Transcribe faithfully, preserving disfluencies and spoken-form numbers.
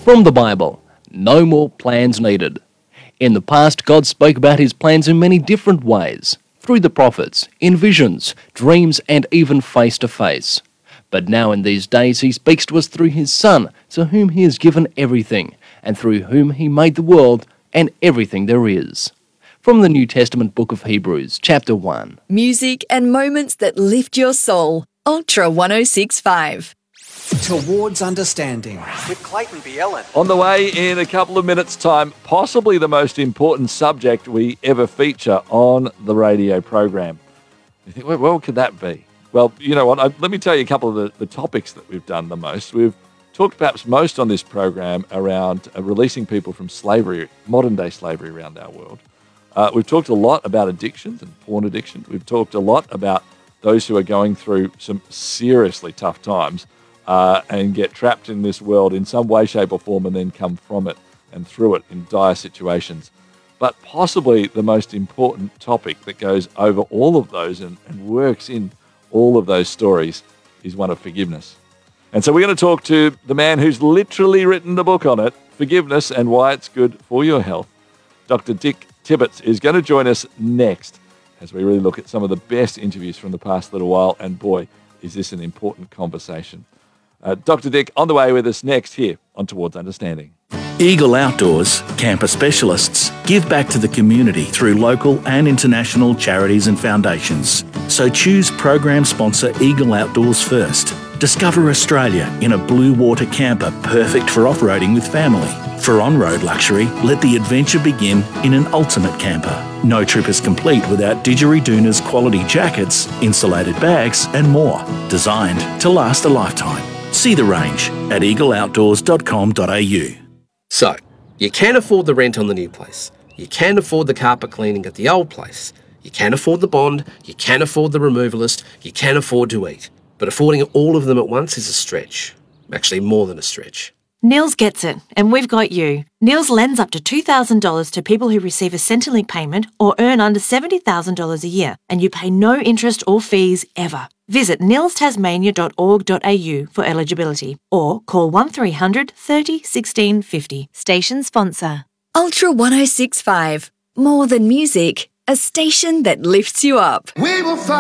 From the Bible, no more plans needed. In the past, God spoke about his plans in many different ways, through the prophets, in visions, dreams, and even face to face. But now in these days he speaks to us through his Son, to whom he has given everything, and through whom he made the world and everything there is. From the New Testament book of Hebrews, chapter one. Music and moments that lift your soul. Ultra one oh six point five. Towards Understanding with Clayton Bielen. On the way in a couple of minutes' time, possibly the most important subject we ever feature on the radio program. You think, well, what could that be? Well, you know what? I, let me tell you a couple of the, the topics that we've done the most. We've talked perhaps most on this program around uh, releasing people from slavery, modern-day slavery around our world. Uh, we've talked a lot about addictions and porn addiction. We've talked a lot about those who are going through some seriously tough times uh, and get trapped in this world in some way, shape or form and then come from it and through it in dire situations. But possibly the most important topic that goes over all of those and, and works in all of those stories is one of forgiveness. And so we're going to talk to the man who's literally written the book on it, Forgiveness and Why It's Good for Your Health. Doctor Dick Tibbets is going to join us next as we really look at some of the best interviews from the past little while. And boy, is this an important conversation. Uh, Doctor Dick on the way with us next here on Towards Understanding. Eagle Outdoors, camper specialists, give back to the community through local and international charities and foundations. So choose program sponsor Eagle Outdoors first. Discover Australia in a blue water camper perfect for off-roading with family. For on-road luxury, let the adventure begin in an ultimate camper. No trip is complete without Didgeridoon's quality jackets, insulated bags and more, designed to last a lifetime. See the range at eagle outdoors dot com dot a u. So, you can afford the rent on the new place. You can afford the carpet cleaning at the old place. You can afford the bond. You can afford the removalist. You can afford to eat. But affording all of them at once is a stretch. Actually, more than a stretch. Niels gets it, and we've got you. Niels lends up to two thousand dollars to people who receive a Centrelink payment or earn under seventy thousand dollars a year, and you pay no interest or fees ever. Visit nils tasmania dot org dot a u for eligibility or call one three hundred thirty sixteen fifty. Station sponsor. Ultra one oh six point five. More than music, a station that lifts you up. We will find